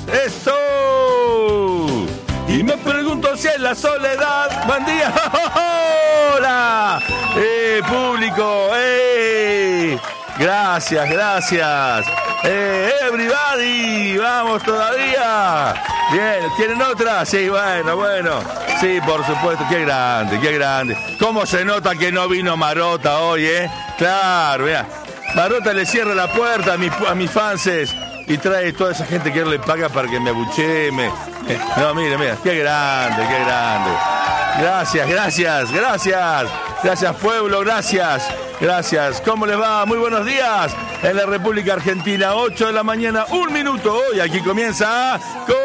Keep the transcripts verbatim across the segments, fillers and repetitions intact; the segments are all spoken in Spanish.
¡Eso! Y me pregunto si es la soledad. ¡Buen día! ¡Hola! ¡Eh, público! ¡Eh! Gracias, gracias. ¡Eh, everybody! ¡Vamos todavía! Bien, ¿tienen otra? Sí, bueno, bueno. Sí, por supuesto. ¡Qué grande, qué grande! ¿Cómo se nota que no vino Marota hoy, eh? Claro, mira. Marota le cierra la puerta a mis, a mis fanses y trae toda esa gente que él le paga para que me abuchee. Me... No, mire, mira, qué grande, qué grande. Gracias, gracias, gracias. Gracias, pueblo, gracias. Gracias. ¿Cómo les va? Muy buenos días. En la República Argentina, ocho de la mañana, un minuto. Hoy aquí comienza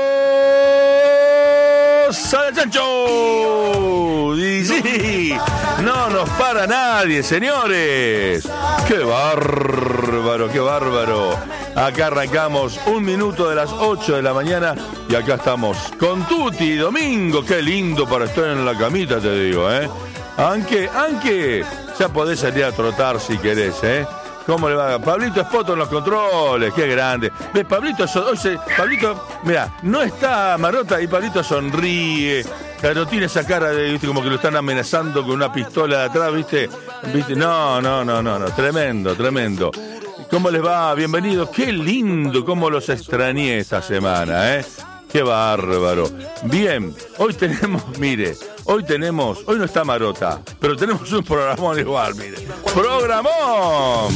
Cosa de Chancho. Y sí, no nos para nadie, señores. ¡Qué bárbaro, qué bárbaro! Acá arrancamos un minuto de las ocho de la mañana y acá estamos con Tuti, domingo. ¡Qué lindo para estar en la camita, te digo, eh! Aunque, aunque, ya podés salir a trotar si querés, ¿eh? ¿Cómo le va? Pablito Espoto en los controles, qué grande. ¿Ves? Pablito, hoy se, Pablito, mira, no está Marota y Pablito sonríe. No tiene esa cara de, viste, como que lo están amenazando con una pistola de atrás, ¿viste? ¿Viste? No, no, no, no, no, tremendo, tremendo. ¿Cómo les va? Bienvenidos. Qué lindo, cómo los extrañé esta semana, ¿eh? Qué bárbaro. Bien, hoy tenemos, mire, hoy tenemos, hoy no está Marota, pero tenemos un programón igual, mire. ¡Programón!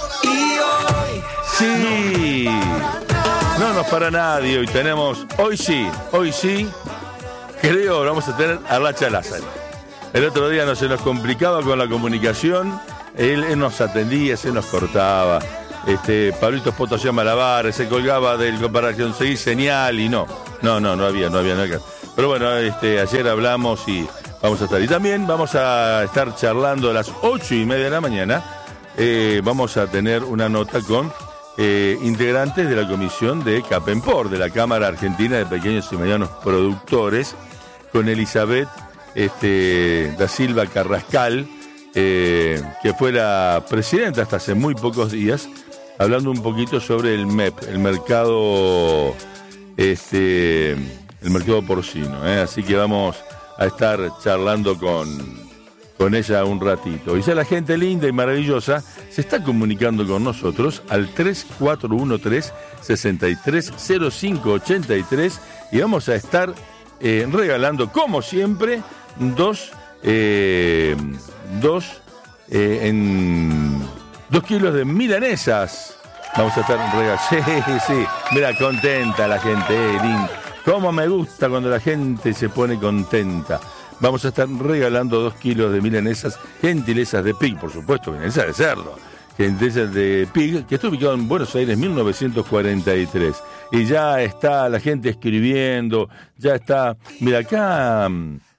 Sí, no nos para nadie, hoy tenemos, hoy sí, hoy sí, creo vamos a tener a Racha Lázaro. El otro día no se nos complicaba con la comunicación, él, él nos atendía, se nos cortaba. Este, Pablito Espoto hacía malabares, se colgaba del para conseguir señal y no, no, no, no había, no había nada. Pero bueno, este, ayer hablamos y vamos a estar. Y también vamos a estar charlando a las ocho y media de la mañana. Eh, vamos a tener una nota con eh, integrantes de la comisión de CAPEMPOR, de la Cámara Argentina de Pequeños y Medianos Productores, con Elizabeth este, da Silva Carrascal, eh, que fue la presidenta hasta hace muy pocos días, hablando un poquito sobre el M E P, el mercado, este, el mercado porcino, ¿eh? Así que vamos a estar charlando con, con ella un ratito. Y ya la gente linda y maravillosa se está comunicando con nosotros al tres cuatro uno tres, seis tres cero cinco ocho tres y vamos a estar eh, regalando, como siempre, dos, eh, dos, eh, en... Dos kilos de milanesas. Vamos a estar regalando. Sí, sí. Mira, contenta la gente, eh, linda. Cómo me gusta cuando la gente se pone contenta. Vamos a estar regalando dos kilos de milanesas, gentilezas de Pig, por supuesto, milanesas de cerdo. Gentilezas de Pig, que está ubicado en Buenos Aires, mil novecientos cuarenta y tres. Y ya está la gente escribiendo, ya está. Mira, acá.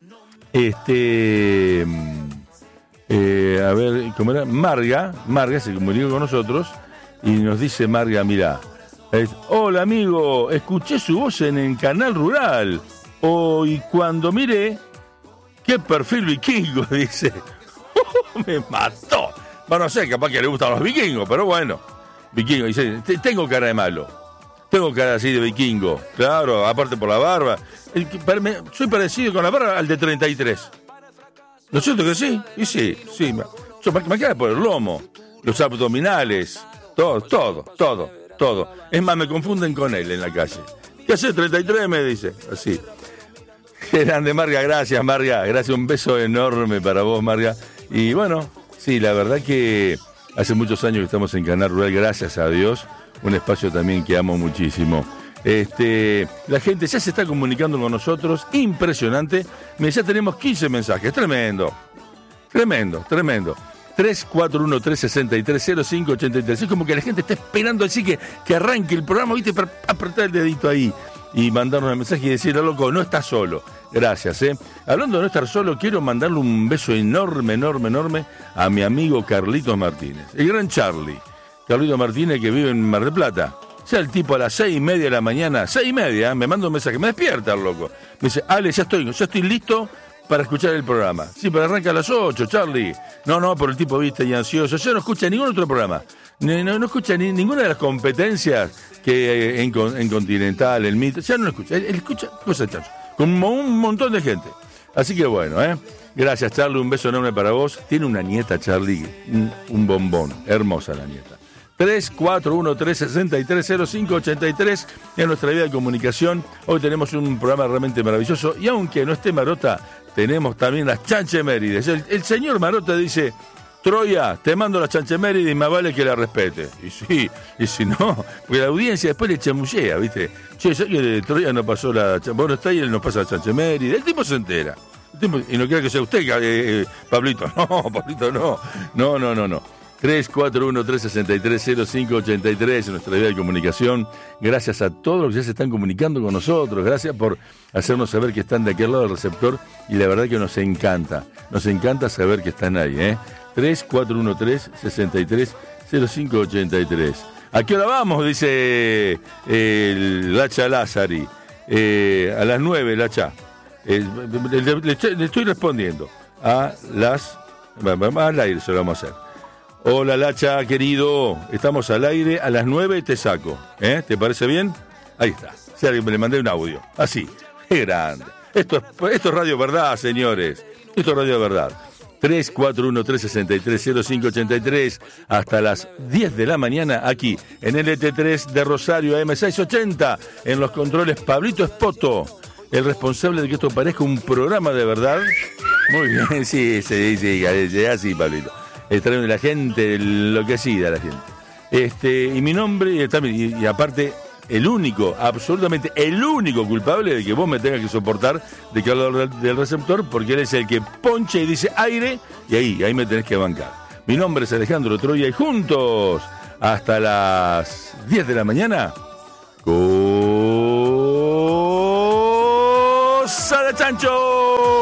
Este. Eh, a ver, ¿cómo era? Marga, Marga se comunicó con nosotros y nos dice Marga, mira, es, hola amigo, escuché su voz en el canal rural, oh, y cuando miré, qué perfil vikingo, dice, oh, me mató. Bueno, no sé, capaz que le gustan los vikingos, pero bueno, vikingo, dice, tengo cara de malo, tengo cara así de vikingo, claro, aparte por la barba, el, soy parecido con la barba al de treinta y tres. ¿No es cierto que sí? Y sí, sí. Yo me, me queda por el lomo, los abdominales, todo, todo, todo, todo. Es más, me confunden con él en la calle. ¿Qué hace? treinta y tres me dice, así. Grande, Marga, gracias, Marga. Gracias, un beso enorme para vos, Marga. Y bueno, sí, la verdad que hace muchos años que estamos en Canal Rural, gracias a Dios. Un espacio también que amo muchísimo. Este, la gente ya se está comunicando con nosotros, impresionante. Mira, ya tenemos quince mensajes, tremendo, tremendo, tremendo. tres cuatro uno tres, seis tres cero cinco ocho tres. Es como que la gente está esperando así que, que arranque el programa, ¿viste? Para apretar el dedito ahí y mandarnos el mensaje y decirle, loco, no estás solo. Gracias, ¿eh? Hablando de no estar solo, quiero mandarle un beso enorme, enorme, enorme a mi amigo Carlitos Martínez, el gran Charlie. Carlitos Martínez, que vive en Mar del Plata. Ya el tipo a las seis y media de la mañana, seis y media, me manda un mensaje, me despierta el loco. Me dice, Ale, ya estoy, ya estoy listo para escuchar el programa. Sí, pero arranca a las ocho, Charlie. No, no, por el tipo viste y ansioso. Ya no escucha ningún otro programa. No, no, no escucha ni, ninguna de las competencias que eh, en, en Continental, el Mito. Ya no lo escucha. Él, él escucha cosas de chancho. Como un montón de gente. Así que bueno, ¿eh? Gracias, Charlie. Un beso enorme para vos. Tiene una nieta, Charlie. Un, un bombón. Hermosa la nieta. tres cuatro uno tres seis tres cero cinco ocho tres en nuestra vía de comunicación. Hoy tenemos un programa realmente maravilloso. Y aunque no esté Marota, tenemos también las chanchemérides. El, el señor Marota dice: Troya, te mando las chanchemérides y más vale que la respete. Y sí, y si no, porque la audiencia después le chamullea, ¿viste? Che, ya que de Troya no pasó la... Bueno, está ahí, él nos pasa la chancheméride. El tipo se entera. El tipo, y no quiere que sea usted, eh, eh, Pablito. No, Pablito, no. No, no, no, no. tres cuatro uno tres seis tres cero cinco ocho tres en nuestra vía de comunicación. Gracias a todos los que ya se están comunicando con nosotros. Gracias por hacernos saber que están de aquel lado del receptor. Y la verdad que nos encanta. Nos encanta saber que están ahí, ¿eh? tres cuatro uno tres seis tres cero cinco ocho tres. ¿A qué hora vamos? Dice eh, Lacha Lázari. Eh, a las nueve, Lacha. Eh, le, le, le estoy respondiendo. A las... Al aire se lo vamos a hacer. Hola, Lacha, querido. Estamos al aire a las nueve, te saco. ¿Eh? ¿Te parece bien? Ahí está. Si alguien me le mandé un audio. Así. Qué grande. Esto es, esto es Radio Verdad, señores. Esto es Radio Verdad. tres cuatro uno tres seis tres cero cinco ocho tres hasta las diez de la mañana aquí en L T tres de Rosario A M seiscientos ochenta. En los controles, Pablito Espoto, el responsable de que esto parezca un programa de verdad. Muy bien, sí, sí, sí, sí, así, Pablito. Está la gente enloquecida, la gente. Este, y mi nombre, y, también, y, y aparte, el único, absolutamente el único culpable de que vos me tengas que soportar de que hablo del, del receptor, porque él es el que poncha y dice aire, y ahí, ahí me tenés que bancar. Mi nombre es Alejandro Troya y juntos, hasta las diez de la mañana, Cosa de Chancho.